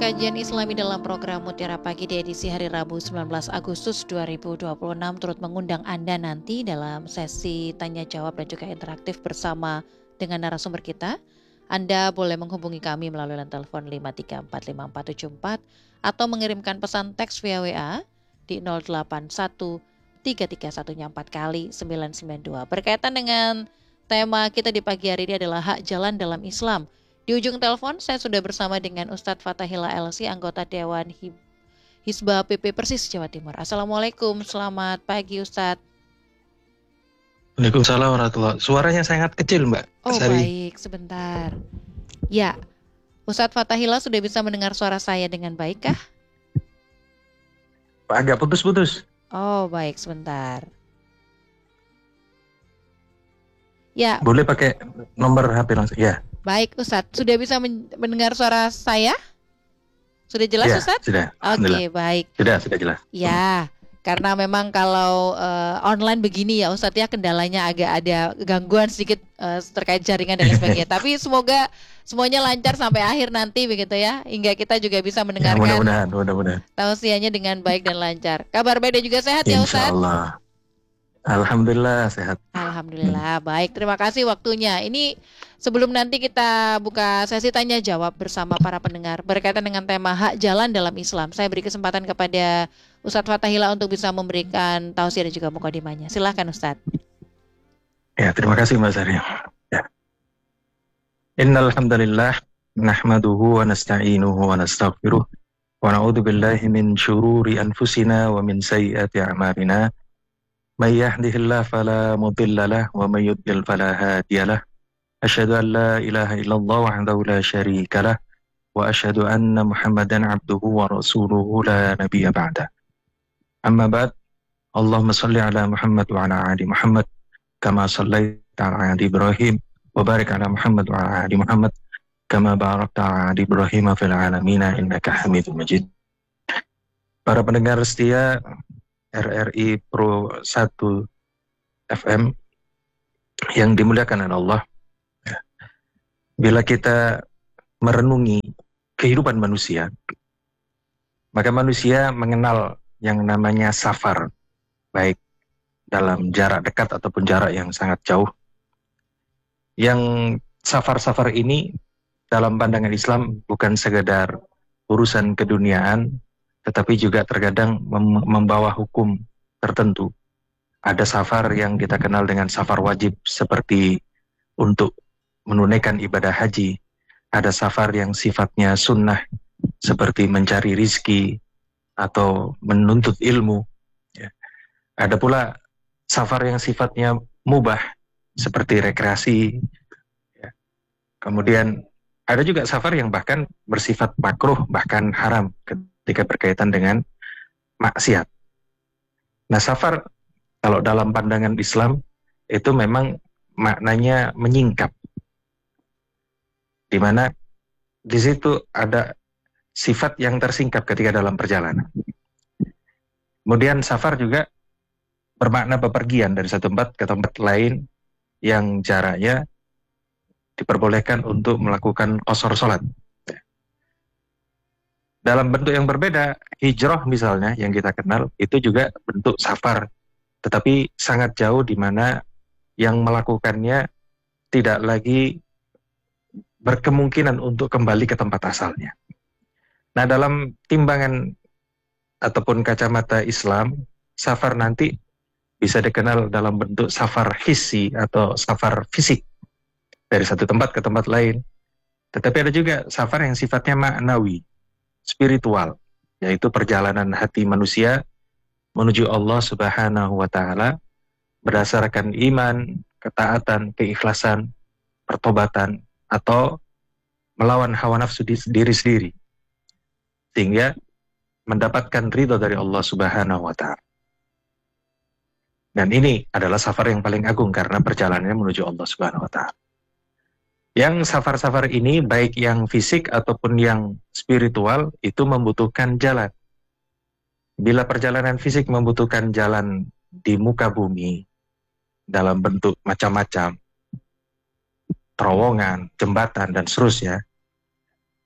Kajian Islami dalam program Mutiara Pagi di edisi hari Rabu 19 Agustus 2026 turut mengundang Anda nanti dalam sesi tanya jawab dan juga interaktif bersama dengan narasumber kita. Anda boleh menghubungi kami melalui line telepon 5345474 atau mengirimkan pesan teks via WA di 081 331 4 kali 992. Berkaitan dengan tema kita di pagi hari ini adalah hak jalan dalam Islam. Di ujung telepon saya sudah bersama dengan Ustadz Fathahillah LC, anggota Dewan Hizbah PP Persis Jawa Timur. Assalamualaikum, selamat pagi Ustadz. Waalaikumsalam warahmatullahi wabarakatuh. Suaranya sangat kecil Mbak. Oh baik, sebentar. Ya, Ustadz Fathahillah sudah bisa mendengar suara saya dengan baik kah? Agak putus-putus. Oh baik, sebentar. Ya. Boleh pakai nomor HP langsung, ya. Baik Ustadz, sudah bisa mendengar suara saya? Sudah jelas ya, Ustadz? Sudah. Oke, baik. Sudah jelas. Ya, karena memang kalau online begini ya Ustadz ya, kendalanya agak ada gangguan sedikit terkait jaringan dan sebagainya. Tapi semoga semuanya lancar sampai akhir nanti begitu ya, hingga kita juga bisa mendengarkan mudah-mudahan. tausiahnya dengan baik dan lancar. Kabar baik dan juga sehat ya Ustadz? Insyaallah. Alhamdulillah sehat. Alhamdulillah, baik. Terima kasih waktunya. Ini sebelum nanti kita buka sesi tanya jawab bersama para pendengar berkaitan dengan tema hak jalan dalam Islam, saya beri kesempatan kepada Ustadz Fathahillah untuk bisa memberikan tausiah dan juga mukadimahnya. Silakan Ustadz. Ya, terima kasih Mas Arya. Ya. Innal hamdalillah nahmaduhu wa nasta'inuhu wa nastaghfiruh wa na'udzu billahi min syururi anfusina wa min sayyiati a'malina. May yahdihillahu fala mudilla lahu wa may yudlil fala hadiya lahu. Asyhadu an la ilaha illallah wahdahu la syarika lah wa asyhadu anna Muhammadan abduhu wa rasuluhu la nabiyya ba'da. Amma ba'd. Allahumma shalli ala Muhammad wa ala ali Muhammad kama shallaita ala ali Ibrahim wa barik ala Muhammad wa ala ali Muhammad kama barakta ala ali Ibrahim fil alamin innaka Hamidum Majid. Para pendengar setia RRI Pro 1 FM yang dimuliakan oleh Allah, bila kita merenungi kehidupan manusia, maka manusia mengenal yang namanya safar, baik dalam jarak dekat ataupun jarak yang sangat jauh. Yang safar-safar ini dalam pandangan Islam bukan sekedar urusan keduniaan, tetapi juga terkadang membawa hukum tertentu. Ada safar yang kita kenal dengan safar wajib seperti untuk menunaikan ibadah haji. Ada safar yang sifatnya sunnah seperti mencari rizki atau menuntut ilmu. Ada pula safar yang sifatnya mubah seperti rekreasi. Kemudian ada juga safar yang bahkan bersifat makruh bahkan haram ketika berkaitan dengan maksiat. Nah, safar kalau dalam pandangan Islam itu memang maknanya menyingkap, di mana di situ ada sifat yang tersingkap ketika dalam perjalanan. Kemudian safar juga bermakna bepergian dari satu tempat ke tempat lain yang jaraknya diperbolehkan untuk melakukan qasar salat. Dalam bentuk yang berbeda, hijrah misalnya yang kita kenal itu juga bentuk safar, tetapi sangat jauh di mana yang melakukannya tidak lagi berkemungkinan untuk kembali ke tempat asalnya. Nah, dalam timbangan ataupun kacamata Islam, safar nanti bisa dikenal dalam bentuk safar hissi atau safar fisik dari satu tempat ke tempat lain. Tetapi ada juga safar yang sifatnya maknawi, spiritual, yaitu perjalanan hati manusia menuju Allah Subhanahu wa Ta'ala berdasarkan iman, ketaatan, keikhlasan, pertobatan, atau melawan hawa nafsu diri sendiri, sehingga mendapatkan ridho dari Allah Subhanahu wa Ta'ala. Dan ini adalah safar yang paling agung karena perjalanannya menuju Allah Subhanahu wa Ta'ala. Yang safar-safar ini, baik yang fisik ataupun yang spiritual, itu membutuhkan jalan. Bila perjalanan fisik membutuhkan jalan di muka bumi, dalam bentuk macam-macam, terowongan, jembatan, dan seterusnya,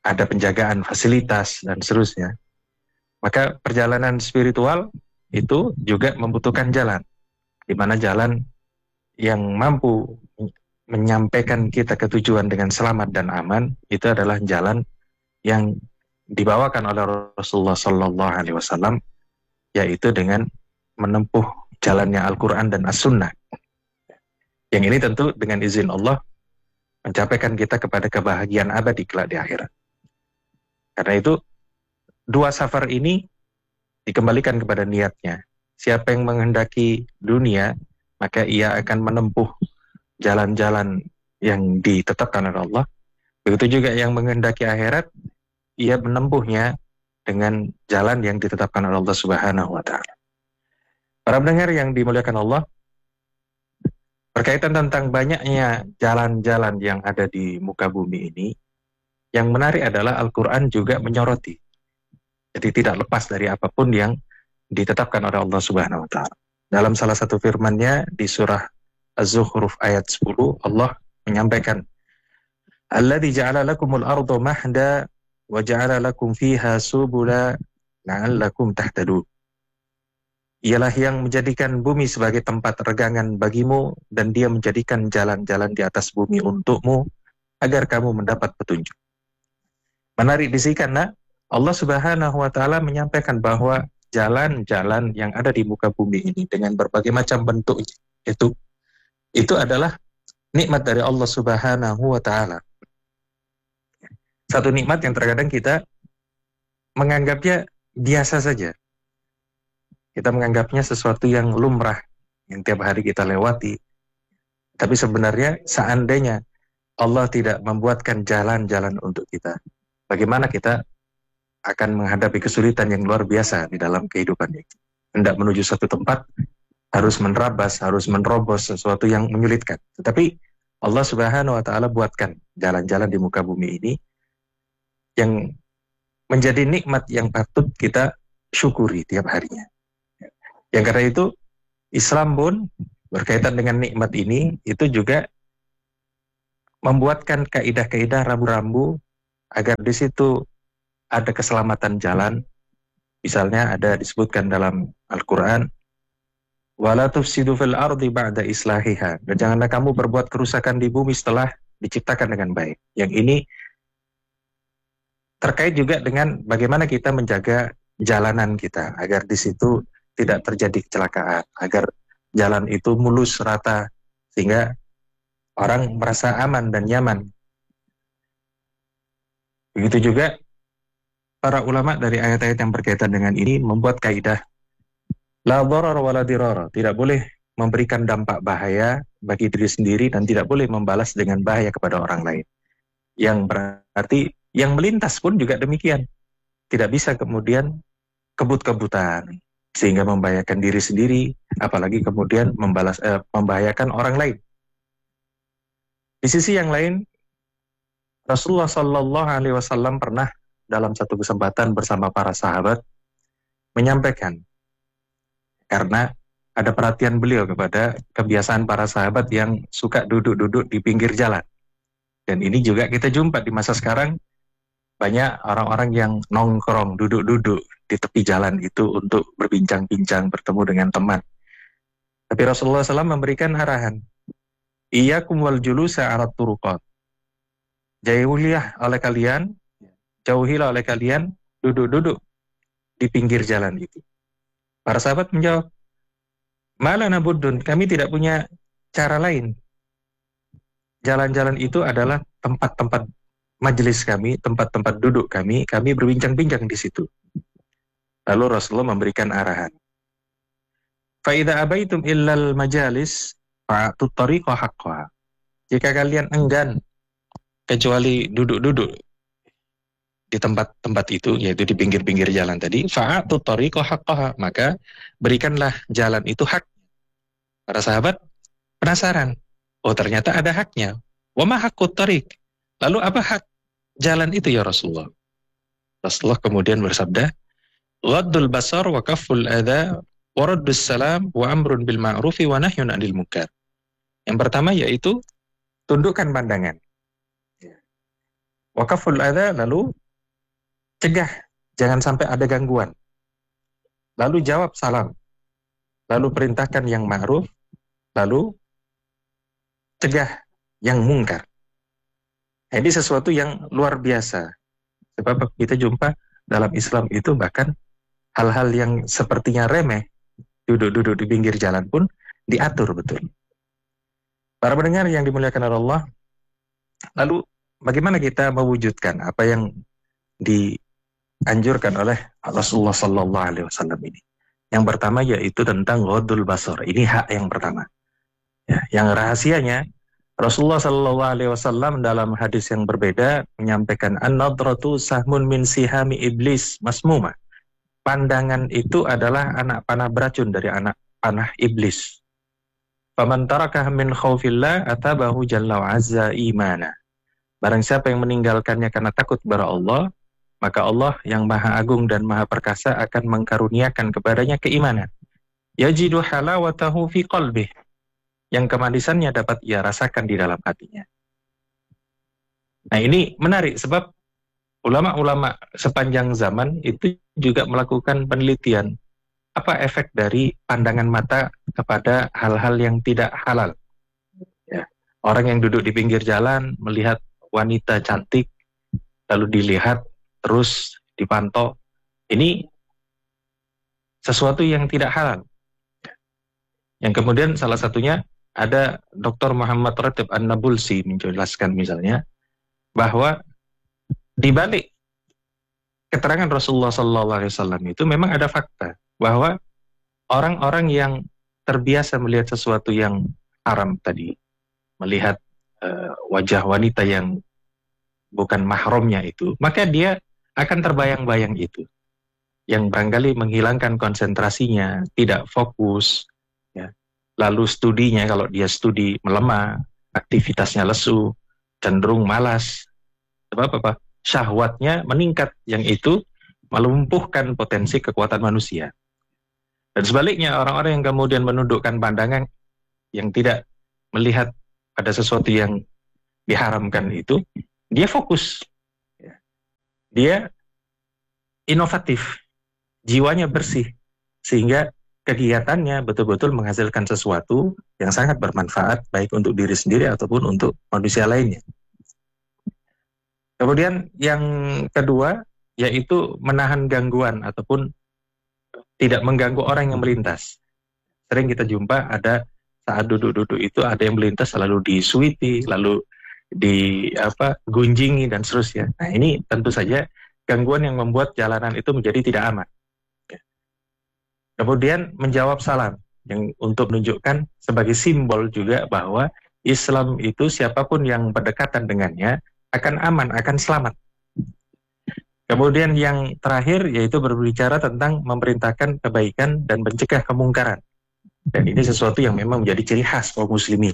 ada penjagaan fasilitas dan seterusnya. Maka perjalanan spiritual itu juga membutuhkan jalan, di mana jalan yang mampu menyampaikan kita ke tujuan dengan selamat dan aman itu adalah jalan yang dibawakan oleh Rasulullah Sallallahu Alaihi Wasallam, yaitu dengan menempuh jalannya Al-Quran dan As-Sunnah. Yang ini tentu dengan izin Allah mencapaikan kita kepada kebahagiaan abadi kelak di akhirat. Karena itu dua safar ini dikembalikan kepada niatnya. Siapa yang menghendaki dunia, maka ia akan menempuh jalan-jalan yang ditetapkan oleh Allah. Begitu juga yang menghendaki akhirat, ia menempuhnya dengan jalan yang ditetapkan oleh Allah Subhanahu wa Ta'ala. Para pendengar yang dimuliakan Allah, berkaitan tentang banyaknya jalan-jalan yang ada di muka bumi ini, yang menarik adalah Al-Quran juga menyoroti. Jadi tidak lepas dari apapun yang ditetapkan oleh Allah Subhanahu wa Ta'ala. Dalam salah satu firman-Nya di surah Az-Zukhruf ayat 10, Allah menyampaikan, Alladzi ja'ala lakumul arda mahda wa ja'ala lakum fiha subula la'allakum tahtadun. Ialah yang menjadikan bumi sebagai tempat regangan bagimu, dan Dia menjadikan jalan-jalan di atas bumi untukmu agar kamu mendapat petunjuk. Menarik di sini karena Allah Subhanahu wa Ta'ala menyampaikan bahwa jalan-jalan yang ada di muka bumi ini dengan berbagai macam bentuk itu adalah nikmat dari Allah Subhanahu wa Ta'ala. Satu nikmat yang terkadang kita menganggapnya biasa saja. Kita menganggapnya sesuatu yang lumrah, yang tiap hari kita lewati. Tapi sebenarnya seandainya Allah tidak membuatkan jalan-jalan untuk kita, bagaimana kita akan menghadapi kesulitan yang luar biasa di dalam kehidupan ini. Hendak menuju satu tempat, harus menerabas, harus menerobos sesuatu yang menyulitkan. Tetapi Allah Subhanahu wa Ta'ala buatkan jalan-jalan di muka bumi ini yang menjadi nikmat yang patut kita syukuri tiap harinya. Yang karena itu Islam pun berkaitan dengan nikmat ini itu juga membuatkan kaidah-kaidah rambu-rambu agar di situ ada keselamatan jalan. Misalnya ada disebutkan dalam Al-Quran, wala tufsidu fil ardi ba'da islahiha, dan janganlah kamu berbuat kerusakan di bumi setelah diciptakan dengan baik. Yang ini terkait juga dengan bagaimana kita menjaga jalanan kita agar di situ tidak terjadi kecelakaan, agar jalan itu mulus rata sehingga orang merasa aman dan nyaman. Begitu juga para ulama dari ayat-ayat yang berkaitan dengan ini membuat kaidah la dharar wa la dirara, tidak boleh memberikan dampak bahaya bagi diri sendiri dan tidak boleh membalas dengan bahaya kepada orang lain. Yang berarti yang melintas pun juga demikian. Tidak bisa kemudian kebut-kebutan sehingga membahayakan diri sendiri, apalagi kemudian membahayakan orang lain. Di sisi yang lain, Rasulullah Sallallahu Alaihi Wasallam pernah dalam satu kesempatan bersama para sahabat menyampaikan, karena ada perhatian beliau kepada kebiasaan para sahabat yang suka duduk-duduk di pinggir jalan. Dan ini juga kita jumpa di masa sekarang, banyak orang-orang yang nongkrong, duduk-duduk di tepi jalan itu untuk berbincang-bincang, bertemu dengan teman. Tapi Rasulullah SAW memberikan arahan, iyyakum wal julusa 'ala turuqat. Jauhilah oleh kalian duduk-duduk di pinggir jalan itu. Para sahabat menjawab, malana buddun, kami tidak punya cara lain. Jalan-jalan itu adalah tempat-tempat majelis kami, tempat-tempat duduk kami berbincang-bincang di situ. Lalu Rasulullah memberikan arahan. Fa idza abaitum illal majalis fa'tut tariqa haqqaha. Jika kalian enggan kecuali duduk-duduk di tempat-tempat itu, yaitu di pinggir-pinggir jalan tadi, fa'tut tariqa haqqaha, maka berikanlah jalan itu hak. Para sahabat penasaran. Oh, ternyata ada haknya. Wa ma haqqut tariq? Lalu apa hak jalan itu ya Rasulullah? Rasulullah kemudian bersabda, ghaddul basar wa kafful adha wa raddus salam wa amrun bil ma'rufi wa nahyun 'anil munkar. Yang pertama yaitu tundukkan pandangan. Wa kafful adha, lalu cegah jangan sampai ada gangguan, lalu jawab salam, lalu perintahkan yang ma'ruf, lalu cegah yang mungkar. Ini sesuatu yang luar biasa. Sebab kita jumpa dalam Islam itu bahkan hal-hal yang sepertinya remeh, duduk-duduk di pinggir jalan pun diatur betul. Para pendengar yang dimuliakan oleh Allah, lalu bagaimana kita mewujudkan apa yang dianjurkan oleh Rasulullah Sallallahu Alaihi Wasallam ini? Yang pertama yaitu tentang ghaddul basar. Ini hak yang pertama. Ya, yang rahasianya Rasulullah Sallallahu Alaihi Wasallam dalam hadis yang berbeda menyampaikan an-nadratu sahmun min sihami iblis masmuma. Pandangan itu adalah anak panah beracun dari anak panah iblis. Faman tarakah min khaufillah atabahu jalla wa azza imana. Barang siapa yang meninggalkannya karena takut kepada Allah, maka Allah yang Maha Agung dan Maha Perkasa akan mengkaruniakan kepadanya keimanan. Yajidu halawatahu fi qalbih. Yang kemanisannya dapat ia rasakan di dalam hatinya. Nah, ini menarik sebab ulama-ulama sepanjang zaman itu juga melakukan penelitian apa efek dari pandangan mata kepada hal-hal yang tidak halal. Ya. Orang yang duduk di pinggir jalan melihat wanita cantik lalu dilihat terus dipantau, ini sesuatu yang tidak halal. Yang kemudian salah satunya ada Dr. Muhammad Ratib An-Nabulsi menjelaskan misalnya bahwa di balik keterangan Rasulullah SAW itu memang ada fakta bahwa orang-orang yang terbiasa melihat sesuatu yang haram tadi, melihat wajah wanita yang bukan mahramnya itu, maka dia akan terbayang-bayang itu, yang barangkali menghilangkan konsentrasinya, tidak fokus, ya. Lalu studinya, kalau dia studi melemah, aktivitasnya lesu, cenderung malas. Sebab apa? Syahwatnya meningkat, yang itu melumpuhkan potensi kekuatan manusia. Dan sebaliknya, orang-orang yang kemudian menundukkan pandangan, yang tidak melihat pada sesuatu yang diharamkan itu, dia fokus. Dia inovatif, jiwanya bersih, sehingga kegiatannya betul-betul menghasilkan sesuatu yang sangat bermanfaat baik untuk diri sendiri ataupun untuk manusia lainnya. Kemudian yang kedua yaitu menahan gangguan ataupun tidak mengganggu orang yang melintas. Sering kita jumpa ada saat duduk-duduk itu ada yang melintas lalu disuiti, lalu gunjingi dan seterusnya. Nah, ini tentu saja gangguan yang membuat jalanan itu menjadi tidak aman. Kemudian menjawab salam yang untuk menunjukkan sebagai simbol juga bahwa Islam itu siapapun yang berdekatan dengannya akan aman, akan selamat. Kemudian yang terakhir yaitu berbicara tentang memerintahkan kebaikan dan mencegah kemungkaran. Dan ini sesuatu yang memang menjadi ciri khas kaum muslimin.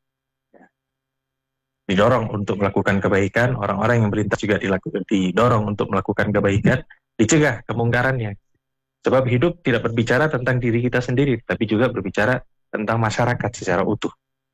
Didorong untuk melakukan kebaikan, orang-orang yang melintas juga didorong untuk melakukan kebaikan, dicegah kemungkarannya. Sebab hidup tidak berbicara tentang diri kita sendiri, tapi juga berbicara tentang masyarakat secara utuh.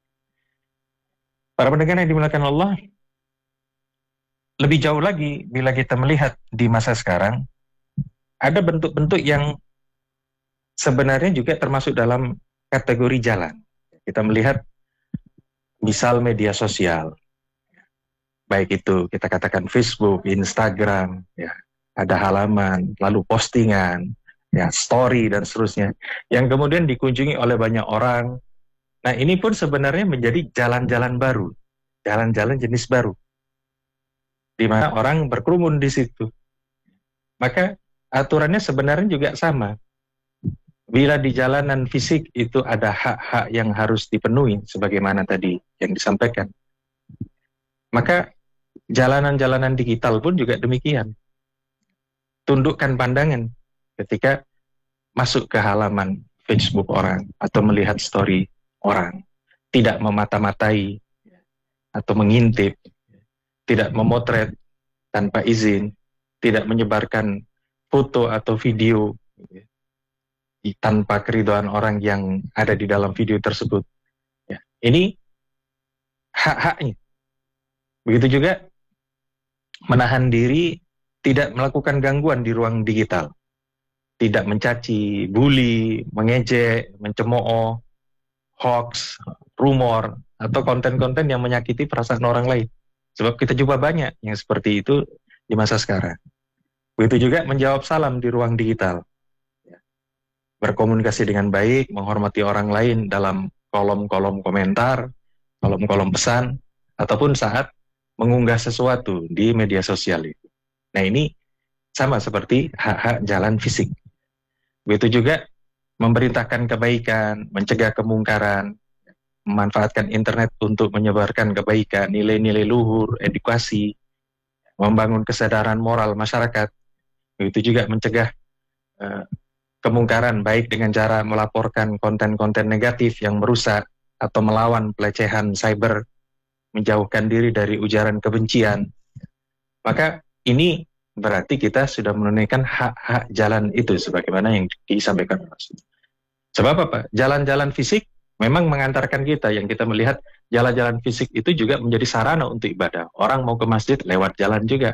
Para pendengar yang dimuliakan Allah, lebih jauh lagi bila kita melihat di masa sekarang, ada bentuk-bentuk yang sebenarnya juga termasuk dalam kategori jalan. Kita melihat misal media sosial, baik itu kita katakan Facebook, Instagram, ya, ada halaman, lalu postingan, ya, story dan seterusnya, yang kemudian dikunjungi oleh banyak orang. Nah, ini pun sebenarnya menjadi jalan-jalan baru, jalan-jalan jenis baru, di mana orang berkerumun di situ. Maka aturannya sebenarnya juga sama. Bila di jalanan fisik itu ada hak-hak yang harus dipenuhi, sebagaimana tadi yang disampaikan, maka jalanan-jalanan digital pun juga demikian. Tundukkan pandangan ketika masuk ke halaman Facebook orang atau melihat story orang. Tidak memata-matai atau mengintip, tidak memotret tanpa izin, tidak menyebarkan foto atau video tanpa keridhaan orang yang ada di dalam video tersebut. Ya, ini hak-haknya. Begitu juga menahan diri tidak melakukan gangguan di ruang digital, tidak mencaci, bully, mengejek, mencemooh, hoax, rumor, atau konten-konten yang menyakiti perasaan orang lain. Sebab kita jumpa banyak yang seperti itu di masa sekarang. Begitu juga menjawab salam di ruang digital. Berkomunikasi dengan baik, menghormati orang lain dalam kolom-kolom komentar, kolom-kolom pesan, ataupun saat mengunggah sesuatu di media sosial itu. Nah, ini sama seperti hak-hak jalan fisik. Begitu juga memerintahkan kebaikan, mencegah kemungkaran, memanfaatkan internet untuk menyebarkan kebaikan, nilai-nilai luhur, edukasi, membangun kesadaran moral masyarakat. Begitu juga mencegah uh, kemungkaran baik dengan cara melaporkan konten-konten negatif yang merusak atau melawan pelecehan cyber, menjauhkan diri dari ujaran kebencian. Maka ini berarti kita sudah menunaikan hak-hak jalan itu sebagaimana yang disampaikan Rasul. Sebab apa? Jalan-jalan fisik memang mengantarkan kita, yang kita melihat jalan-jalan fisik itu juga menjadi sarana untuk ibadah. Orang mau ke masjid lewat jalan juga.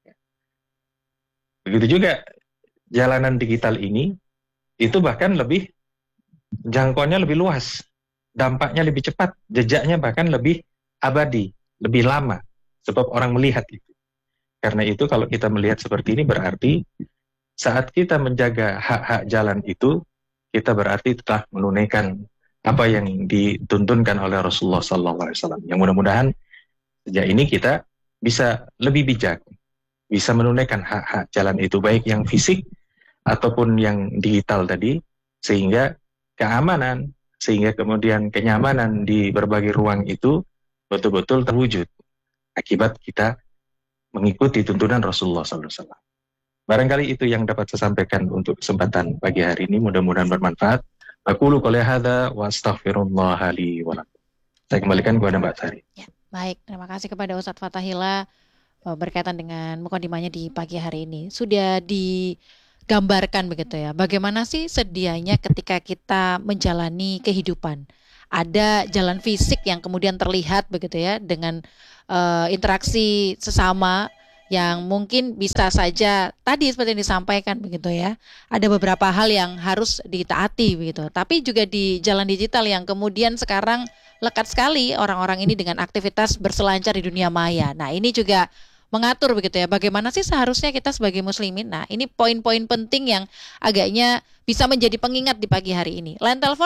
Begitu juga jalanan digital ini, itu bahkan lebih jangkauannya lebih luas, dampaknya lebih cepat, jejaknya bahkan lebih abadi, lebih lama, sebab orang melihat itu. Karena itu kalau kita melihat seperti ini berarti saat kita menjaga hak-hak jalan itu, kita berarti telah menunaikan apa yang dituntunkan oleh Rasulullah SAW. Yang mudah-mudahan sejak ini kita bisa lebih bijak, bisa menunaikan hak-hak jalan itu, baik yang fisik ataupun yang digital tadi, sehingga keamanan, sehingga kemudian kenyamanan di berbagai ruang itu betul-betul terwujud akibat kita mengikuti tuntunan Rasulullah SAW. Barangkali itu yang dapat saya sampaikan untuk kesempatan pagi hari ini, mudah-mudahan bermanfaat. Aqulu qouli hadza wa astaghfirullah li wa lakum. Saya kembalikan kepada Mbak Sari. Ya, baik, terima kasih kepada Ustadz Fathahillah berkaitan dengan mukadimahnya di pagi hari ini. Sudah digambarkan begitu ya, bagaimana sih sedianya ketika kita menjalani kehidupan. Ada jalan fisik yang kemudian terlihat begitu ya, dengan interaksi sesama yang mungkin bisa saja tadi seperti yang disampaikan begitu ya. Ada beberapa hal yang harus ditaati begitu. Tapi juga di jalan digital yang kemudian sekarang lekat sekali orang-orang ini dengan aktivitas berselancar di dunia maya. Nah, ini juga mengatur begitu ya, bagaimana sih seharusnya kita sebagai muslimin. Nah, ini poin-poin penting yang agaknya bisa menjadi pengingat di pagi hari ini. Line telepon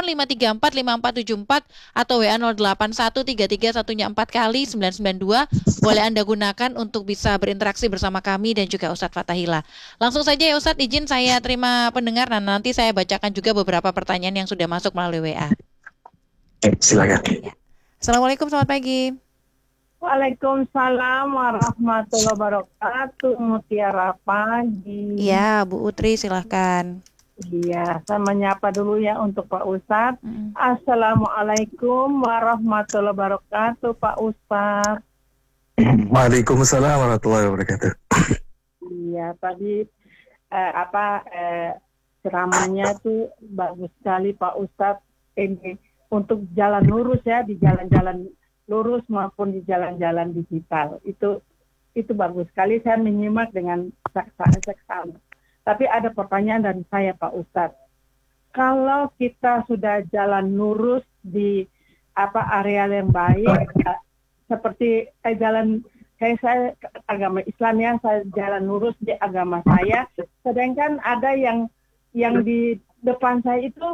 5345474 atau WA 08133114 kali 992 boleh Anda gunakan untuk bisa berinteraksi bersama kami dan juga Ustadz Fathahillah. Langsung saja ya Ustadz, izin saya terima pendengar dan nanti saya bacakan juga beberapa pertanyaan yang sudah masuk melalui WA. Silakan. Ya. Assalamualaikum, selamat pagi. Waalaikumsalam warahmatullahi wabarakatuh. Mutiara pagi. Ya, Bu Utri silahkan. Iya, saya menyapa dulu ya untuk Pak Ustadz. Assalamualaikum warahmatullahi wabarakatuh, Pak Ustadz. Waalaikumsalam warahmatullahi wabarakatuh. Iya, tadi ceramahnya tuh bagus sekali Pak Ustadz. Ini untuk jalan lurus ya, di jalan-jalan lurus maupun di jalan-jalan digital. Itu bagus sekali, saya menyimak dengan saksama. Tapi ada pertanyaan dari saya Pak Ustadz. Kalau kita sudah jalan lurus di area yang baik, seperti jalan kayak saya agama Islam ya, saya jalan lurus di agama saya, sedangkan ada yang di depan saya itu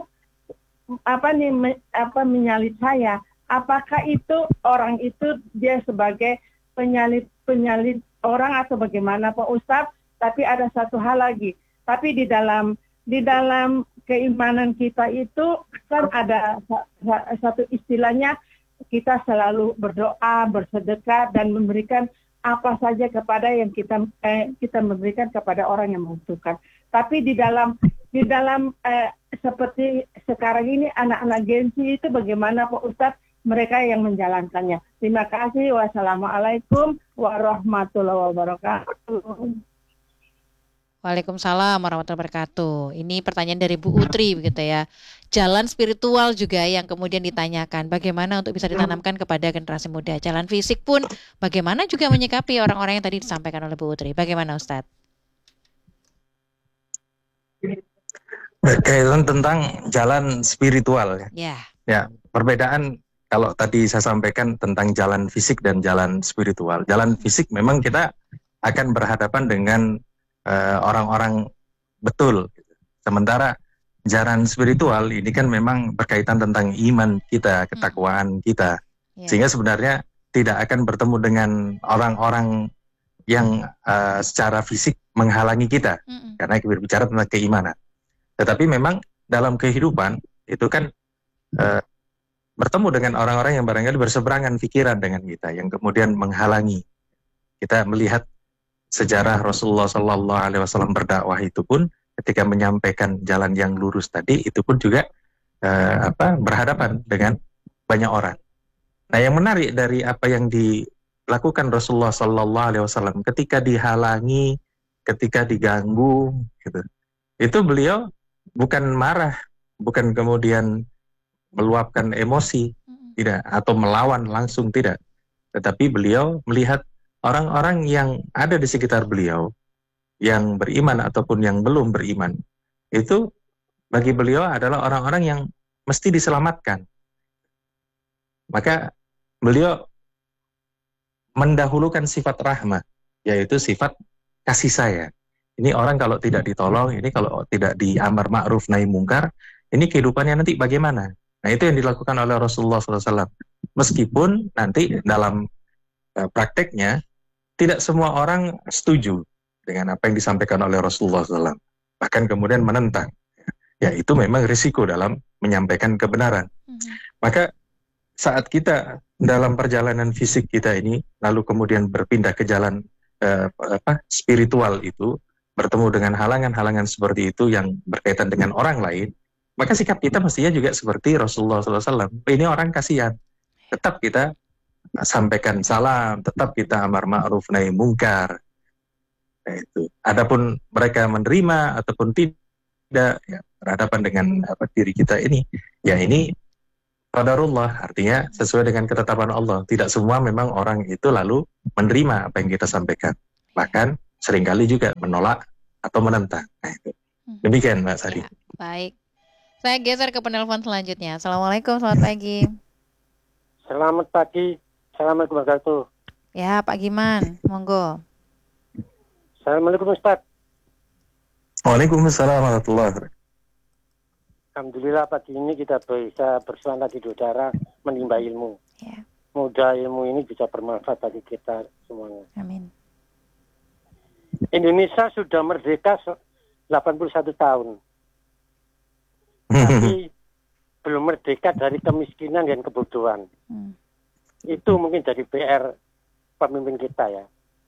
menyalip saya. Apakah itu orang itu dia sebagai penyalip orang atau bagaimana Pak Ustadz? Tapi ada satu hal lagi. Tapi di dalam keimanan kita itu kan ada satu istilahnya, kita selalu berdoa, bersedekah dan memberikan apa saja kepada yang kita memberikan kepada orang yang membutuhkan. Tapi di dalam seperti sekarang ini anak-anak Gen-Z itu bagaimana Pak Ustadz? Mereka yang menjalankannya. Terima kasih. Wassalamualaikum warahmatullahi wabarakatuh. Waalaikumsalam warahmatullahi wabarakatuh. Ini pertanyaan dari Bu Utri begitu ya. Jalan spiritual juga yang kemudian ditanyakan. Bagaimana untuk bisa ditanamkan kepada generasi muda. Jalan fisik pun bagaimana juga menyikapi orang-orang yang tadi disampaikan oleh Bu Utri. Bagaimana Ustadz? Berkaitan tentang jalan spiritual ya. Ya. Ya, perbedaan kalau tadi saya sampaikan tentang jalan fisik dan jalan spiritual. Jalan fisik memang kita akan berhadapan dengan orang-orang betul. Sementara jalan spiritual ini kan memang berkaitan tentang iman kita, ketakwaan kita. Ya. Sehingga sebenarnya tidak akan bertemu dengan orang-orang yang secara fisik menghalangi kita. Karena kita berbicara tentang keimanan. Tetapi memang dalam kehidupan itu kan bertemu dengan orang-orang yang barangkali berseberangan pikiran dengan kita, yang kemudian menghalangi. Kita melihat sejarah Rasulullah SAW berdakwah itu pun ketika menyampaikan jalan yang lurus tadi, itu pun juga berhadapan dengan banyak orang. Nah, yang menarik dari apa yang dilakukan Rasulullah SAW ketika dihalangi, ketika diganggu, gitu, itu beliau bukan marah, bukan kemudian meluapkan emosi, tidak, atau melawan langsung, tidak. Tetapi beliau melihat orang-orang yang ada di sekitar beliau, yang beriman ataupun yang belum beriman, itu bagi beliau adalah orang-orang yang mesti diselamatkan. Maka beliau mendahulukan sifat rahmah, yaitu sifat kasih sayang. Ini orang kalau tidak ditolong, ini kalau tidak diamar ma'ruf nahi mungkar, ini kehidupannya nanti bagaimana? Nah, itu yang dilakukan oleh Rasulullah SAW. Meskipun nanti dalam prakteknya tidak semua orang setuju dengan apa yang disampaikan oleh Rasulullah SAW. Bahkan kemudian menentang. Ya, itu memang risiko dalam menyampaikan kebenaran. Maka saat kita dalam perjalanan fisik kita ini, lalu kemudian berpindah ke jalan spiritual itu, bertemu dengan halangan-halangan seperti itu yang berkaitan dengan orang lain, maka sikap kita mestinya juga seperti Rasulullah SAW. Ini orang kasihan. Tetap kita sampaikan salam, tetap kita amar ma'ruf nahi mungkar. Nah, itu. Adapun mereka menerima ataupun tidak, ya, berhadapan dengan diri kita ini, ya ini qadarullah, artinya sesuai dengan ketetapan Allah. Tidak semua memang orang itu lalu menerima apa yang kita sampaikan. Bahkan seringkali juga menolak atau menentang. Nah, itu. Demikian Mbak Sari. Ya, baik. Saya geser ke penelpon selanjutnya. Assalamualaikum, selamat pagi. Selamat pagi. Assalamualaikum warahmatullahi wabarakatuh. Ya, Pak Giman, monggo. Assalamualaikum Ustaz. Waalaikumsalam warahmatullahi wabarakatuh. Alhamdulillah pagi ini kita bisa bersua lagi di udara menimba ilmu. Ya. Mudah ilmu ini bisa bermanfaat bagi kita semuanya. Amin. Indonesia sudah merdeka 81 tahun. Tapi belum merdeka dari kemiskinan dan kebodohan. Itu mungkin jadi PR pemimpin kita ya.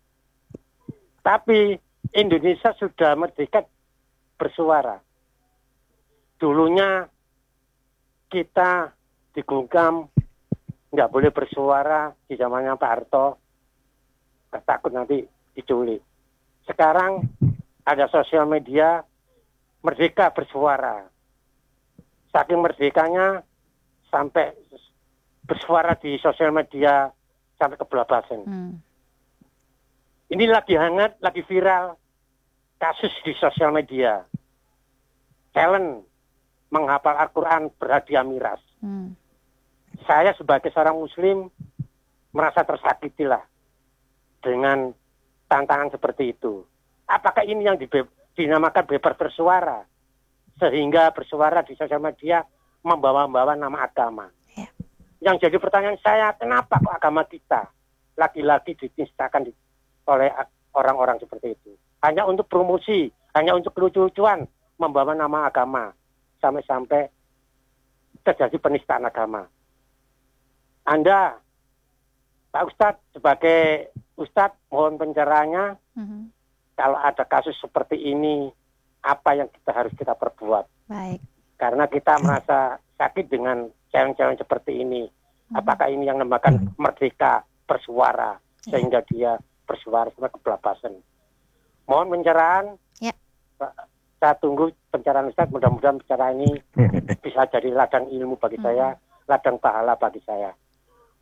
Tapi Indonesia sudah merdeka bersuara. Dulunya kita digungkam, nggak boleh bersuara di zamannya Pak Harto, takut nanti diculik. Sekarang ada sosial media, merdeka bersuara. Saking merdekanya sampai bersuara di sosial media sampai kebablasan. Ini lagi hangat, lagi viral kasus di sosial media. Talent menghafal Al-Quran berhadiah miras. Saya sebagai seorang muslim merasa tersakiti lah dengan tantangan seperti itu. Apakah ini yang dinamakan bebas bersuara? Sehingga bersuara di sosial media membawa-bawa nama agama. Ya. Yang jadi pertanyaan saya, kenapa kok agama kita lagi-lagi dinistakan oleh orang-orang seperti itu? Hanya untuk promosi, hanya untuk lucu-lucuan membawa nama agama. Sampai-sampai terjadi penistaan agama. Anda, Pak Ustadz, sebagai Ustadz, mohon pencerahannya. Kalau ada kasus seperti ini, apa yang harus kita perbuat? Baik. Karena kita merasa sakit dengan challenge-challenge seperti ini. Apakah ini yang namakan merdeka bersuara, sehingga dia bersuara sampai kebablasan? Mohon pencerahan. Ya. Saya tunggu pencerahan Ustadz. Mudah-mudahan pencerahan ini bisa jadi ladang ilmu bagi saya, ladang pahala bagi saya.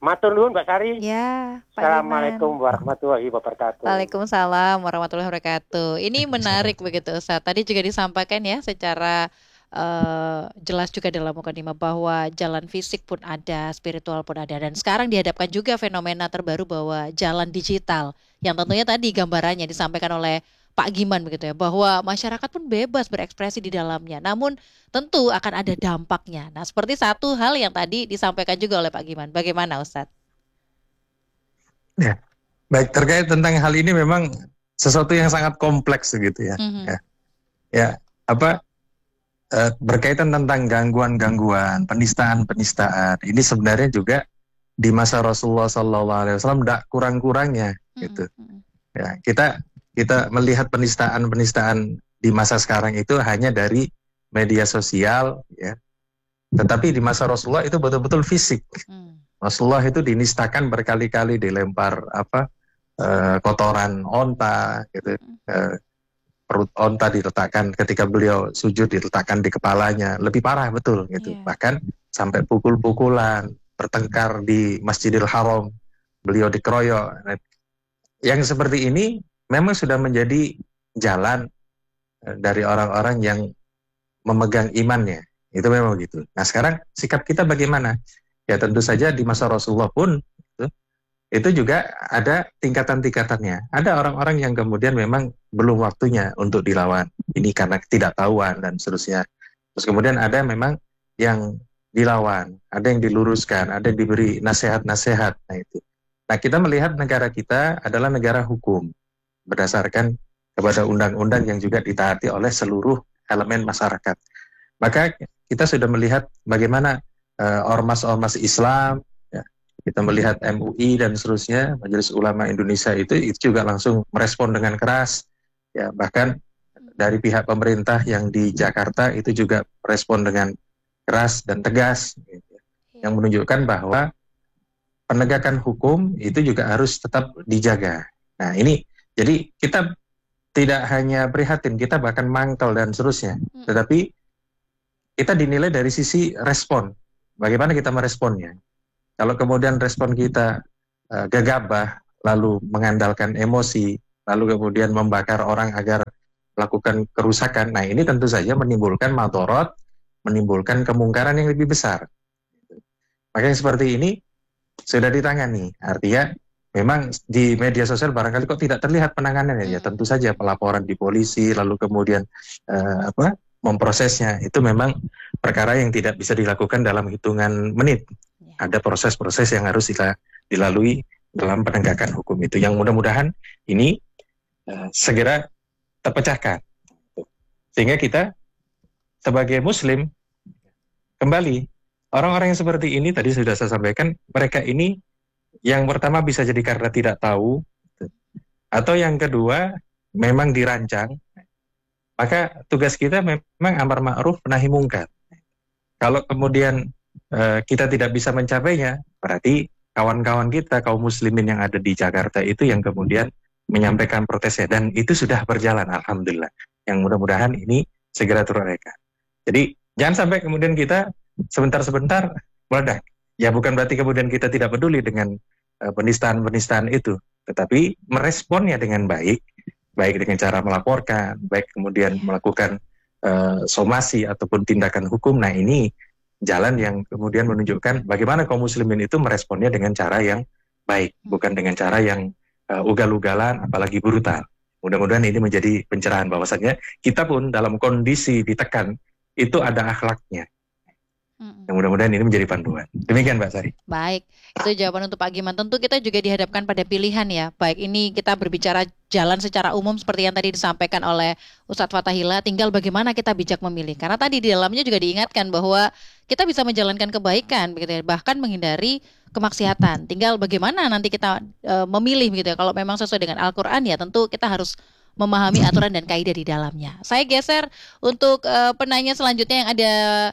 Matur nuwun Mbak Sari. Ya, Pak Giman. Assalamualaikum warahmatullahi wabarakatuh. Waalaikumsalam warahmatullahi wabarakatuh. Ini menarik begitu Ustaz. Tadi juga disampaikan ya secara jelas juga dalam mukadimah bahwa jalan fisik pun ada, spiritual pun ada. Dan sekarang dihadapkan juga fenomena terbaru bahwa jalan digital. Yang tentunya tadi gambarannya disampaikan oleh Pak Giman begitu ya, bahwa masyarakat pun bebas berekspresi di dalamnya. Namun tentu akan ada dampaknya. Nah, seperti satu hal yang tadi disampaikan juga oleh Pak Giman. Bagaimana Ustadz? Ya, baik, terkait tentang hal ini memang sesuatu yang sangat kompleks gitu ya. Ya, berkaitan tentang gangguan-gangguan, penistaan-penistaan. Ini sebenarnya juga di masa Rasulullah SAW tidak kurang-kurangnya gitu. Ya, kita melihat penistaan-penistaan di masa sekarang itu hanya dari media sosial, ya. Tetapi di masa Rasulullah itu betul-betul fisik. Rasulullah itu dinistakan berkali-kali, dilempar kotoran onta, gitu. Perut onta diletakkan ketika beliau sujud, diletakkan di kepalanya, lebih parah betul gitu. Bahkan sampai pukul-pukulan, bertengkar di Masjidil Haram, beliau dikeroyok. Yang seperti ini memang sudah menjadi jalan dari orang-orang yang memegang imannya. Itu memang begitu. Nah, sekarang sikap kita bagaimana? Ya tentu saja di masa Rasulullah pun itu juga ada tingkatan-tingkatannya. Ada orang-orang yang kemudian memang belum waktunya untuk dilawan. Ini karena ketidaktahuan dan seterusnya. Terus kemudian ada memang yang dilawan, ada yang diluruskan, ada yang diberi nasihat-nasihat. Nah itu. Nah, kita melihat negara kita adalah negara hukum berdasarkan kepada undang-undang yang juga ditaati oleh seluruh elemen masyarakat. Maka kita sudah melihat bagaimana ormas-ormas Islam, ya, kita melihat MUI dan seterusnya, Majelis Ulama Indonesia itu juga langsung merespon dengan keras, ya, bahkan dari pihak pemerintah yang di Jakarta itu juga merespon dengan keras dan tegas, gitu, yang menunjukkan bahwa penegakan hukum itu juga harus tetap dijaga. Nah ini, jadi kita tidak hanya prihatin, kita bahkan mangkel dan seterusnya, tetapi kita dinilai dari sisi respon. Bagaimana kita meresponnya? Kalau kemudian respon kita gegabah, lalu mengandalkan emosi, lalu kemudian membakar orang agar melakukan kerusakan, nah ini tentu saja menimbulkan madorot, menimbulkan kemungkaran yang lebih besar. Makanya seperti ini sudah ditangani. Artinya memang di media sosial barangkali kok tidak terlihat penanganannya. Ya tentu saja pelaporan di polisi, lalu kemudian memprosesnya itu memang perkara yang tidak bisa dilakukan dalam hitungan menit. Ada proses-proses yang harus dilalui dalam penegakan hukum itu. Yang mudah-mudahan ini segera terpecahkan. Sehingga kita sebagai Muslim kembali, orang-orang yang seperti ini tadi sudah saya sampaikan, mereka ini yang pertama bisa jadi karena tidak tahu, atau yang kedua memang dirancang. Maka tugas kita memang amar ma'ruf nahi mungkar. Kalau kemudian kita tidak bisa mencapainya, berarti kawan-kawan kita, kaum muslimin yang ada di Jakarta itu yang kemudian menyampaikan protesnya. Dan itu sudah berjalan, alhamdulillah. Yang mudah-mudahan ini segera teruraikan. Jadi jangan sampai kemudian kita sebentar-sebentar meledak. Ya bukan berarti kemudian kita tidak peduli dengan penistaan-penistaan itu, tetapi meresponnya dengan baik dengan cara melaporkan, baik kemudian melakukan somasi ataupun tindakan hukum. Nah ini jalan yang kemudian menunjukkan bagaimana kaum muslimin itu meresponnya dengan cara yang baik, bukan dengan cara yang ugal-ugalan apalagi brutal. Mudah-mudahan ini menjadi pencerahan bahwasanya kita pun dalam kondisi ditekan itu ada akhlaknya. Yang mudah-mudahan ini menjadi panduan. Demikian Mbak Sari. Baik, itu jawaban untuk Pak Giman. Tentu kita juga dihadapkan pada pilihan ya. Baik, ini kita berbicara jalan secara umum seperti yang tadi disampaikan oleh Ustadz Fathahillah. Tinggal bagaimana kita bijak memilih. Karena tadi di dalamnya juga diingatkan bahwa kita bisa menjalankan kebaikan, begitu ya, bahkan menghindari kemaksiatan. Tinggal bagaimana nanti kita memilih, begitu ya. Kalau memang sesuai dengan Al-Quran ya tentu kita harus memahami aturan dan kaidah di dalamnya. Saya geser untuk penanya selanjutnya yang ada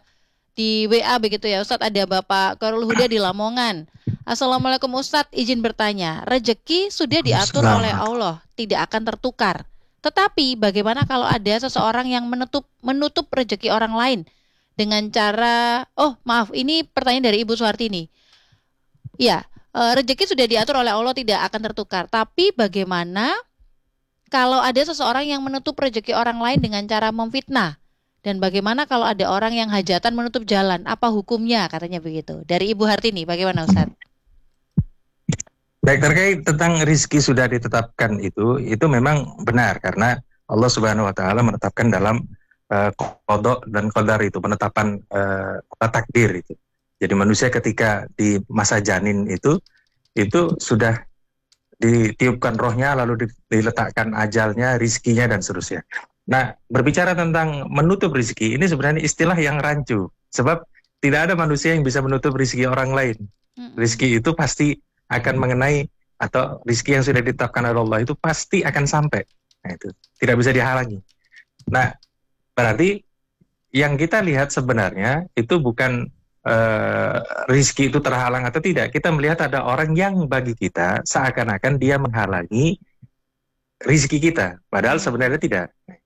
di WA begitu ya Ustadz. Ada Bapak Korul Huda di Lamongan. Assalamualaikum Ustadz, izin bertanya. Rezeki sudah diatur oleh Allah, tidak akan tertukar. Tetapi bagaimana kalau ada seseorang yang menutup rezeki orang lain dengan cara, ini pertanyaan dari Ibu Suhartini. Ya, rezeki sudah diatur oleh Allah, tidak akan tertukar. Tapi bagaimana kalau ada seseorang yang menutup rezeki orang lain dengan cara memfitnah? Dan bagaimana kalau ada orang yang hajatan menutup jalan? Apa hukumnya? Katanya begitu. Dari Ibu Hartini, bagaimana Ustaz? Baik, terkait tentang rizki sudah ditetapkan itu memang benar karena Allah Subhanahu wa taala menetapkan dalam qada dan qadar itu, penetapan takdir itu. Jadi manusia ketika di masa janin itu sudah ditiupkan rohnya, lalu diletakkan ajalnya, rizkinya, dan seterusnya. Nah, berbicara tentang menutup rizki, ini sebenarnya istilah yang rancu. Sebab tidak ada manusia yang bisa menutup rizki orang lain. Rizki itu pasti akan mengenai, atau rizki yang sudah ditetapkan oleh Allah itu pasti akan sampai. Nah, itu tidak bisa dihalangi. Nah, berarti yang kita lihat sebenarnya itu bukan rizki itu terhalang atau tidak. Kita melihat ada orang yang bagi kita seakan-akan dia menghalangi rizki kita, padahal sebenarnya tidak.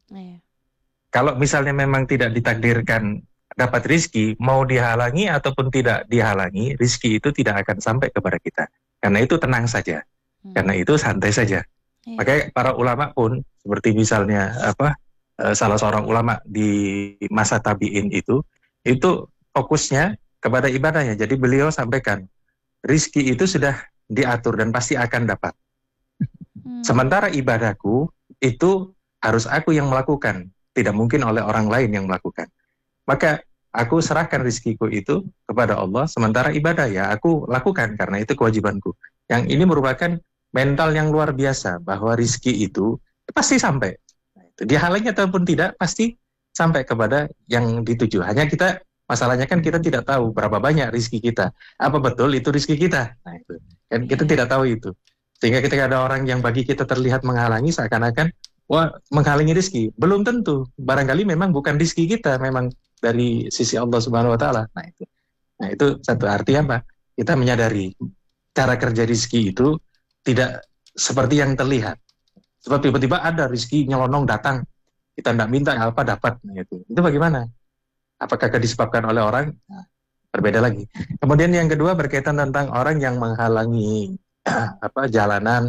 Kalau misalnya memang tidak ditakdirkan dapat rizki, mau dihalangi ataupun tidak dihalangi, rizki itu tidak akan sampai kepada kita. Karena itu tenang saja, karena itu santai saja. Makanya para ulama pun, seperti misalnya salah seorang ulama di masa tabi'in itu fokusnya kepada ibadahnya. Jadi beliau sampaikan, rizki itu sudah diatur dan pasti akan dapat. Sementara ibadahku itu harus aku yang melakukan, tidak mungkin oleh orang lain yang melakukan. Maka aku serahkan rizkiku itu kepada Allah, sementara ibadah ya aku lakukan karena itu kewajibanku. Yang ini merupakan mental yang luar biasa, bahwa rizki itu pasti sampai. Dihalangi ataupun tidak, pasti sampai kepada yang dituju. Hanya kita, masalahnya kan kita tidak tahu berapa banyak rizki kita. Apa betul itu rizki kita? Nah, itu. Kan kita tidak tahu itu. Sehingga ketika ada orang yang bagi kita terlihat menghalangi, seakan-akan wah menghalangi rizki. Belum tentu. Barangkali memang bukan rizki kita, memang dari sisi Allah Subhanahu wa taala. Nah itu satu arti apa? Kita menyadari cara kerja rizki itu tidak seperti yang terlihat. Sebab tiba-tiba ada rizki nyelonong datang, kita tidak minta apa dapat. Nah, itu bagaimana? Apakah disebabkan oleh orang? Nah, berbeda lagi. Kemudian yang kedua berkaitan tentang orang yang menghalangi jalanan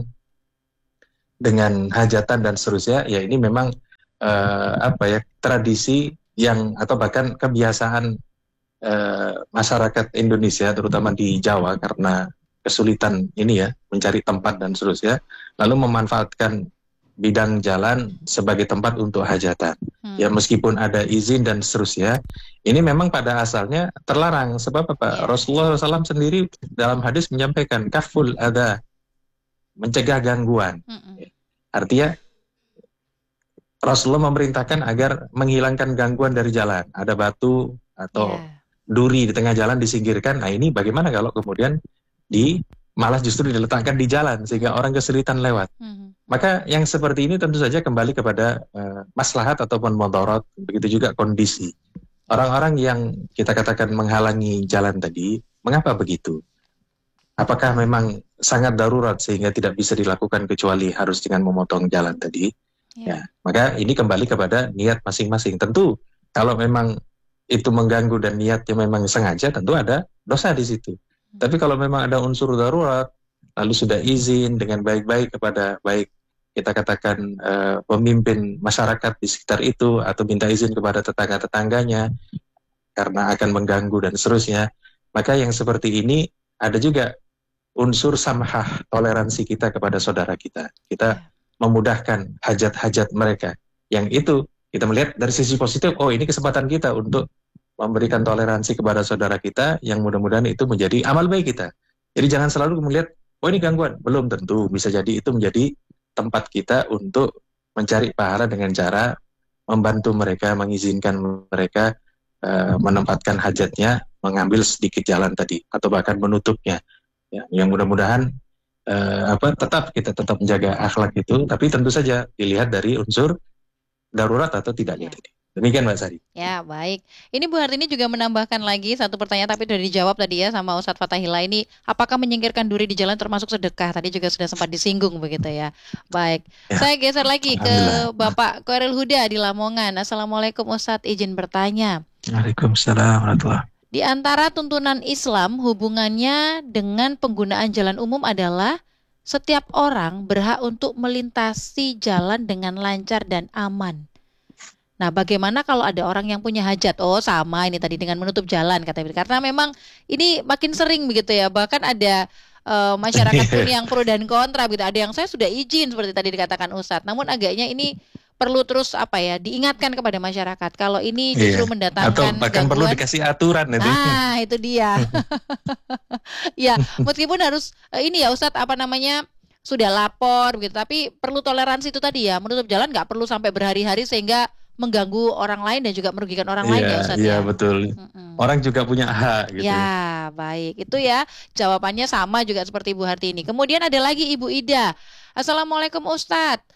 dengan hajatan dan seterusnya. Ya ini memang tradisi yang atau bahkan kebiasaan masyarakat Indonesia, terutama di Jawa, karena kesulitan ini ya mencari tempat dan seterusnya, lalu memanfaatkan bidang jalan sebagai tempat untuk hajatan. Ya meskipun ada izin dan seterusnya, ini memang pada asalnya terlarang. Sebab apa? Rasulullah SAW sendiri dalam hadis menyampaikan kaful adha, mencegah gangguan. Artinya Rasulullah memerintahkan agar menghilangkan gangguan dari jalan. Ada batu atau duri di tengah jalan disingkirkan. Nah ini bagaimana kalau kemudian malah justru diletakkan di jalan sehingga orang kesulitan lewat. Maka yang seperti ini tentu saja kembali kepada maslahat ataupun mudarat. Begitu juga kondisi. Orang-orang yang kita katakan menghalangi jalan tadi, mengapa begitu? Apakah memang sangat darurat sehingga tidak bisa dilakukan kecuali harus dengan memotong jalan tadi? Ya, maka ini kembali kepada niat masing-masing. Tentu kalau memang itu mengganggu dan niatnya memang sengaja, tentu ada dosa di situ. Tapi kalau memang ada unsur darurat, lalu sudah izin dengan baik-baik kepada baik kita katakan pemimpin masyarakat di sekitar itu, atau minta izin kepada tetangga-tetangganya karena akan mengganggu dan seterusnya, maka yang seperti ini ada juga unsur samhah, toleransi kita kepada saudara kita. Kita memudahkan hajat-hajat mereka. Yang itu kita melihat dari sisi positif, oh ini kesempatan kita untuk memberikan toleransi kepada saudara kita, yang mudah-mudahan itu menjadi amal baik kita. Jadi jangan selalu melihat, oh ini gangguan. Belum tentu, bisa jadi itu menjadi tempat kita untuk mencari pahala dengan cara membantu mereka, mengizinkan mereka menempatkan hajatnya, mengambil sedikit jalan tadi, atau bahkan menutupnya. Ya, yang mudah-mudahan kita tetap menjaga akhlak itu, tapi tentu saja dilihat dari unsur darurat atau tidaknya. Demikian Mbak Sari. Ya baik. Ini Bu Hartini juga menambahkan lagi satu pertanyaan, tapi sudah dijawab tadi ya sama Ustadz Fathahillah. Ini apakah menyingkirkan duri di jalan termasuk sedekah? Tadi juga sudah sempat disinggung begitu ya. Baik. Saya geser lagi ke Bapak Koiril Huda di Lamongan. Assalamualaikum Ustadz, izin bertanya. Waalaikumsalam warahmatullahi. Di antara tuntunan Islam hubungannya dengan penggunaan jalan umum adalah setiap orang berhak untuk melintasi jalan dengan lancar dan aman. Nah, bagaimana kalau ada orang yang punya hajat? Oh, sama ini tadi dengan menutup jalan katanya. Karena memang ini makin sering begitu ya. Bahkan ada masyarakat pun yang pro dan kontra begitu. Ada yang saya sudah izin seperti tadi dikatakan Ustadz. Namun agaknya ini perlu terus diingatkan kepada masyarakat kalau ini justru mendatangkan atau bahkan perlu gangguan. dikasih aturan itu. Nah, itu dia. Ya, meskipun harus ini ya Ustadz sudah lapor begitu, tapi perlu toleransi itu tadi ya. Menutup jalan nggak perlu sampai berhari-hari sehingga mengganggu orang lain dan juga merugikan orang lain ya Ustadz ya. Iya, betul. Orang juga punya hak gitu. Ya, baik. Itu ya jawabannya sama juga seperti Ibu Hartini. Kemudian ada lagi Ibu Ida. Assalamualaikum Ustadz.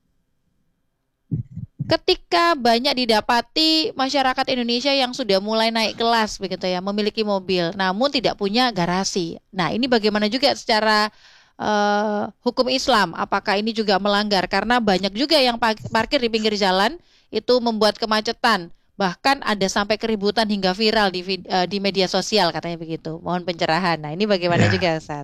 Ketika banyak didapati masyarakat Indonesia yang sudah mulai naik kelas begitu ya, memiliki mobil, namun tidak punya garasi. Nah, ini bagaimana juga secara hukum Islam? Apakah ini juga melanggar? Karena banyak juga yang parkir di pinggir jalan itu membuat kemacetan. Bahkan ada sampai keributan hingga viral di media sosial katanya begitu. Mohon pencerahan. Nah, ini bagaimana juga, Ustaz?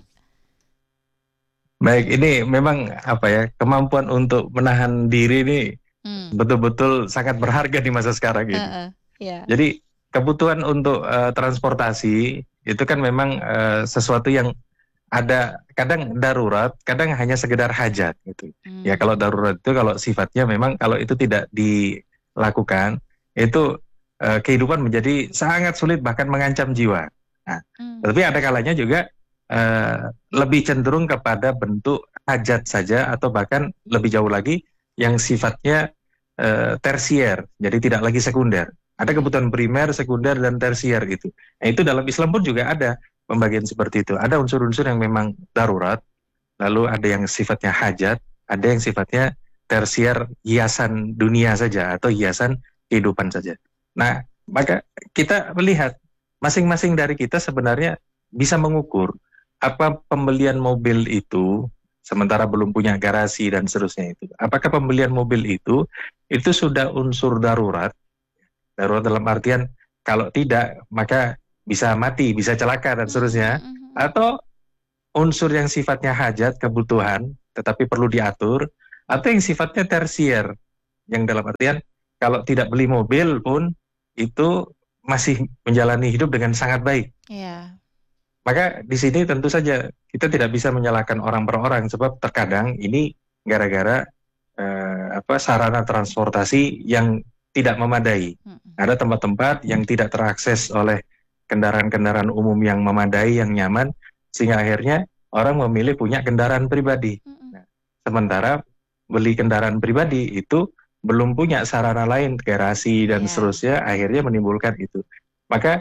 Baik, ini memang kemampuan untuk menahan diri ini betul-betul sangat berharga di masa sekarang ini. Jadi kebutuhan untuk transportasi itu kan memang sesuatu yang ada kadang darurat, kadang hanya sekedar hajat gitu. Ya kalau darurat itu kalau sifatnya memang kalau itu tidak dilakukan itu kehidupan menjadi sangat sulit bahkan mengancam jiwa. Nah, tapi ada kalanya juga lebih cenderung kepada bentuk hajat saja atau bahkan lebih jauh lagi yang sifatnya tersier, jadi tidak lagi sekunder. Ada kebutuhan primer, sekunder, dan tersier gitu. Nah, itu dalam Islam pun juga ada pembagian seperti itu. Ada unsur-unsur yang memang darurat, lalu ada yang sifatnya hajat, ada yang sifatnya tersier, hiasan dunia saja atau hiasan kehidupan saja. Nah, maka kita melihat masing-masing dari kita sebenarnya bisa mengukur apa pembelian mobil itu sementara belum punya garasi dan seterusnya itu. Apakah pembelian mobil itu sudah unsur darurat? Darurat dalam artian kalau tidak maka bisa mati, bisa celaka dan seterusnya. Atau unsur yang sifatnya hajat, kebutuhan, tetapi perlu diatur. Atau yang sifatnya tersier, yang dalam artian kalau tidak beli mobil pun itu masih menjalani hidup dengan sangat baik. Maka di sini tentu saja kita tidak bisa menyalahkan orang per orang sebab terkadang ini gara-gara sarana transportasi yang tidak memadai. Ada tempat-tempat yang tidak terakses oleh kendaraan-kendaraan umum yang memadai, yang nyaman, sehingga akhirnya orang memilih punya kendaraan pribadi. Nah, sementara beli kendaraan pribadi itu belum punya sarana lain, garasi dan seterusnya, akhirnya menimbulkan itu. Maka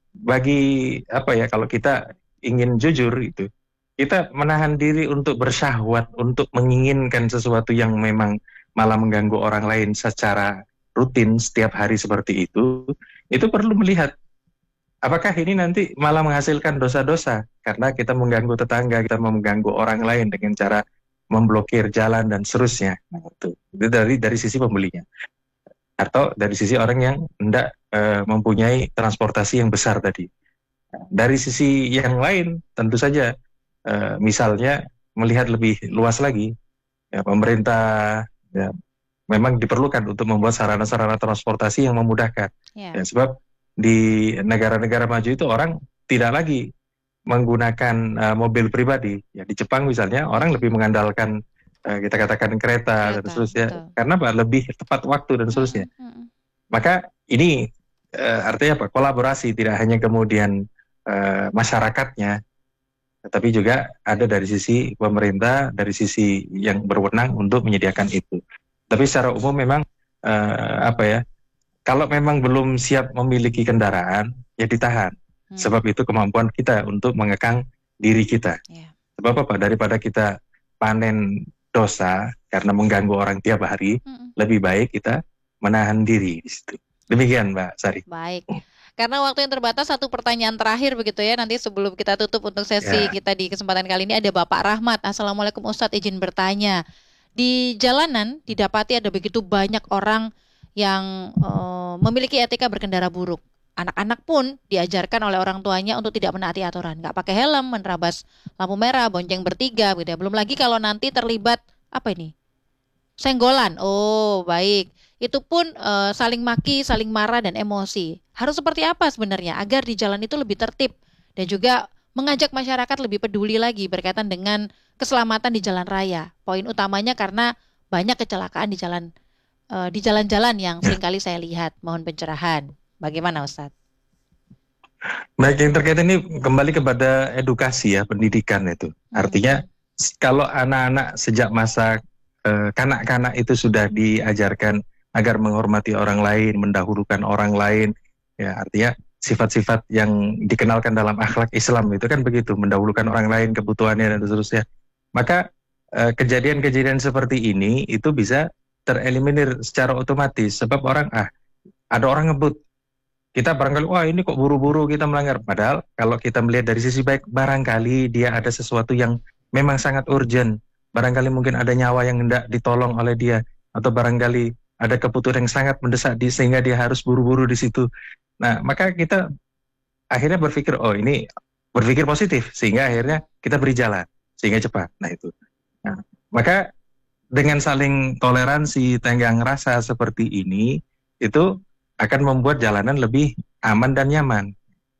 bagi kalau kita ingin jujur itu, kita menahan diri untuk bersyahwat, untuk menginginkan sesuatu yang memang malah mengganggu orang lain secara rutin setiap hari seperti itu perlu melihat apakah ini nanti malah menghasilkan dosa-dosa karena kita mengganggu tetangga, kita mengganggu orang lain dengan cara memblokir jalan dan seterusnya. Nah, itu dari sisi pembelinya. Atau dari sisi orang yang hendak mempunyai transportasi yang besar tadi. Dari sisi yang lain tentu saja misalnya melihat lebih luas lagi, ya, pemerintah memang diperlukan untuk membuat sarana-sarana transportasi yang memudahkan. Ya, sebab di negara-negara maju itu orang tidak lagi menggunakan mobil pribadi. Ya, di Jepang misalnya orang lebih mengandalkan kita katakan kereta dan seterusnya. Betul. Karena lebih tepat waktu dan seterusnya. Maka ini artinya kolaborasi tidak hanya kemudian masyarakatnya, tetapi juga ada dari sisi pemerintah, dari sisi yang berwenang untuk menyediakan itu. Tapi secara umum memang kalau memang belum siap memiliki kendaraan, ya ditahan. Sebab itu kemampuan kita untuk mengekang diri kita. Sebab daripada kita panen dosa karena mengganggu orang tiap hari, lebih baik kita menahan diri di situ. Demikian, Mbak Sari. Baik. Karena waktu yang terbatas, satu pertanyaan terakhir begitu ya, nanti sebelum kita tutup untuk sesi kita di kesempatan kali ini, ada Bapak Rahmat. Assalamualaikum Ustadz, izin bertanya. Di jalanan didapati ada begitu banyak orang yang memiliki etika berkendara buruk. anak-anak pun diajarkan oleh orang tuanya untuk tidak menaati aturan, nggak pakai helm, menerabas lampu merah, bonceng bertiga, gitu ya. Belum lagi kalau nanti terlibat apa ini? Senggolan. Oh, baik. Itu pun saling maki, saling marah dan emosi. Harus seperti apa sebenarnya agar di jalan itu lebih tertib dan juga mengajak masyarakat lebih peduli lagi berkaitan dengan keselamatan di jalan raya. Poin utamanya karena banyak kecelakaan di jalan-jalan yang Ya. seringkali saya lihat. Mohon pencerahan. Bagaimana Ustadz? Baik, yang terkait ini kembali kepada edukasi ya, pendidikan itu. Artinya kalau anak-anak sejak masa kanak-kanak itu sudah diajarkan agar menghormati orang lain, mendahulukan orang lain, ya artinya sifat-sifat yang dikenalkan dalam akhlak Islam itu kan begitu, mendahulukan orang lain, kebutuhannya dan seterusnya. Maka kejadian-kejadian seperti ini itu bisa tereliminir secara otomatis sebab ada orang ngebut. Kita barangkali, wah ini kok buru-buru kita melanggar. Padahal kalau kita melihat dari sisi baik, barangkali dia ada sesuatu yang memang sangat urgent. Barangkali mungkin ada nyawa yang hendak ditolong oleh dia. Atau barangkali ada kebutuhan yang sangat mendesak sehingga dia harus buru-buru di situ. Nah, maka kita akhirnya berpikir, berpikir positif. Sehingga akhirnya kita beri jalan. Sehingga cepat. Nah itu. Nah, maka dengan saling toleransi, tenggang rasa seperti ini, itu akan membuat jalanan lebih aman dan nyaman.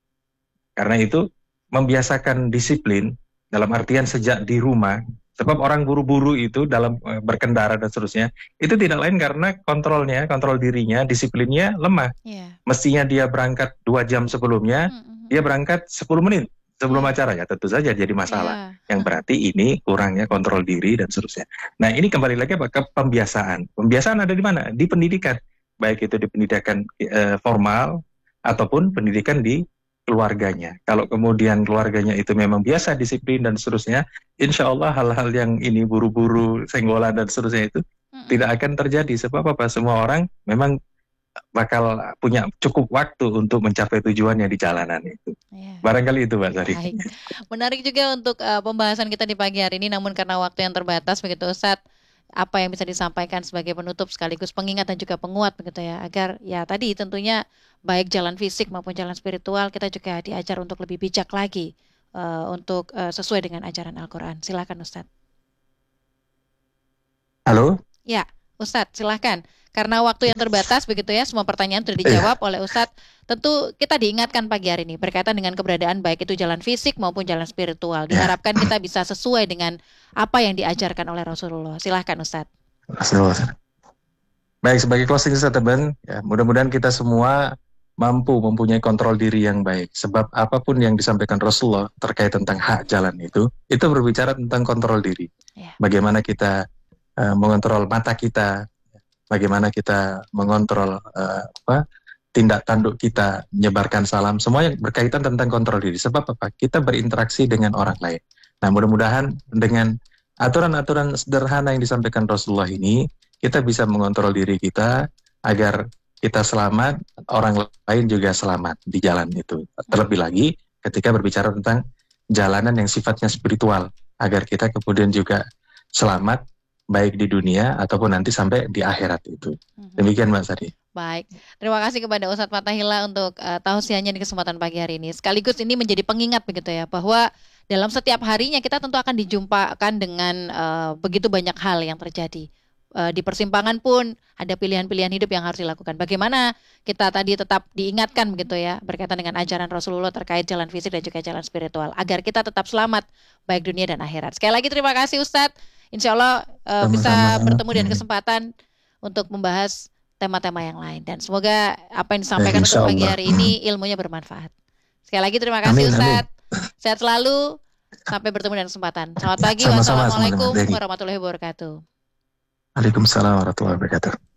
Karena itu membiasakan disiplin dalam artian sejak di rumah, sebab orang buru-buru itu dalam berkendara dan seterusnya, itu tidak lain karena kontrol dirinya, disiplinnya lemah. Yeah. Mestinya dia berangkat 2 jam sebelumnya, dia berangkat 10 menit sebelum acara, ya tentu saja jadi masalah. Yang berarti ini kurangnya kontrol diri dan seterusnya. Nah ini kembali lagi ke pembiasaan. Pembiasaan ada di mana? Di pendidikan. Baik itu di pendidikan formal ataupun pendidikan di keluarganya. Kalau kemudian keluarganya itu memang biasa disiplin dan seterusnya, insya Allah hal-hal yang ini buru-buru, senggolan dan seterusnya itu tidak akan terjadi. Sebab apa? Semua orang memang bakal punya cukup waktu untuk mencapai tujuannya di jalanan itu. Barangkali itu Mbak Sari. Baik. Menarik juga untuk pembahasan kita di pagi hari ini, namun karena waktu yang terbatas begitu Ustadz, apa yang bisa disampaikan sebagai penutup sekaligus pengingat dan juga penguat begitu ya, agar ya tadi tentunya baik jalan fisik maupun jalan spiritual kita juga diajar untuk lebih bijak lagi untuk sesuai dengan ajaran Al-Quran. Silakan Ustadz. Halo? Ya, Ustadz silakan. Karena waktu yang terbatas begitu ya, semua pertanyaan sudah dijawab oleh Ustadz. Tentu kita diingatkan pagi hari ini berkaitan dengan keberadaan baik itu jalan fisik maupun jalan spiritual. Diharapkan kita bisa sesuai dengan apa yang diajarkan oleh Rasulullah. Silahkan Ustadz. Baik, sebagai closing statement, ya, mudah-mudahan kita semua mampu mempunyai kontrol diri yang baik. Sebab apapun yang disampaikan Rasulullah terkait tentang hak jalan itu berbicara tentang kontrol diri. Bagaimana kita mengontrol mata kita, bagaimana kita mengontrol tindak tanduk kita, menyebarkan salam, semuanya berkaitan tentang kontrol diri. Sebab apa? Kita berinteraksi dengan orang lain. Nah, mudah-mudahan dengan aturan-aturan sederhana yang disampaikan Rasulullah ini, kita bisa mengontrol diri kita agar kita selamat, orang lain juga selamat di jalan itu. Terlebih lagi ketika berbicara tentang jalanan yang sifatnya spiritual, agar kita kemudian juga selamat, baik di dunia ataupun nanti sampai di akhirat itu. Demikian Mbak Sari. Baik, terima kasih kepada Ustadz Fathahillah untuk tausiahnya di kesempatan pagi hari ini. Sekaligus ini menjadi pengingat begitu ya, bahwa dalam setiap harinya kita tentu akan dijumpakan dengan begitu banyak hal yang terjadi. Di persimpangan pun ada pilihan-pilihan hidup yang harus dilakukan. Bagaimana kita tadi tetap diingatkan begitu ya, berkaitan dengan ajaran Rasulullah terkait jalan fisik dan juga jalan spiritual, agar kita tetap selamat baik dunia dan akhirat. Sekali lagi terima kasih Ustadz. Insya Allah bisa bertemu dan kesempatan untuk membahas tema-tema yang lain. Dan semoga apa yang disampaikan untuk pagi hari ini ilmunya bermanfaat. Sekali lagi terima kasih Ustadz. Sehat selalu. Sampai bertemu dan kesempatan. Selamat pagi. Wassalamualaikum warahmatullahi wabarakatuh. Waalaikumsalam warahmatullahi wabarakatuh.